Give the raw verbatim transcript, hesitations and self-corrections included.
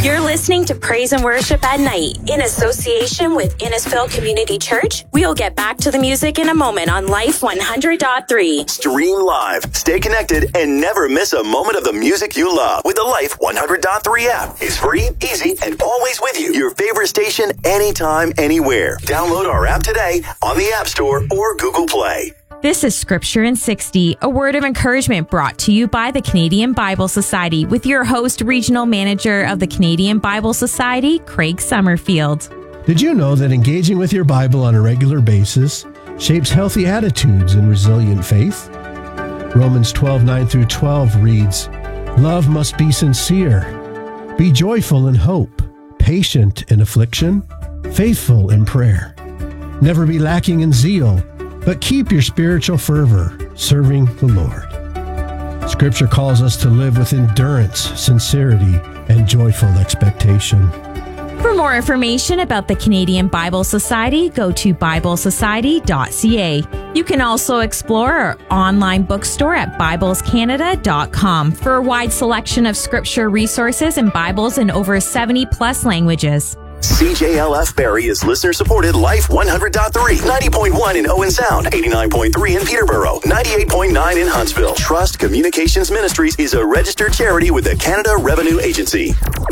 You're listening to Praise and Worship at Night in association with Innisfil Community Church. We'll get back to the music in a moment on Life one hundred point three. Stream live, stay connected, and never miss a moment of the music you love with the Life one hundred point three app. It's free, easy, and always with you. Your favorite station, anytime, anywhere. Download our app today on the App Store or Google Play. This is Scripture in sixty, a word of encouragement brought to you by the Canadian Bible Society with your host, Regional Manager of the Canadian Bible Society, Craig Summerfield. Did you know that engaging with your Bible on a regular basis shapes healthy attitudes and resilient faith? Romans twelve, nine through twelve reads, "Love must be sincere. Be joyful in hope, patient in affliction, faithful in prayer. Never be lacking in zeal, but keep your spiritual fervor, serving the Lord." Scripture calls us to live with endurance, sincerity, and joyful expectation. For more information about the Canadian Bible Society, go to bible society dot c a. You can also explore our online bookstore at bibles canada dot com for a wide selection of scripture resources and Bibles in over seventy plus languages. C J L F Barrie is listener-supported Life one hundred point three, ninety point one in Owen Sound, eighty-nine point three in Peterborough, ninety-eight point nine in Huntsville. Trust Communications Ministries is a registered charity with the Canada Revenue Agency.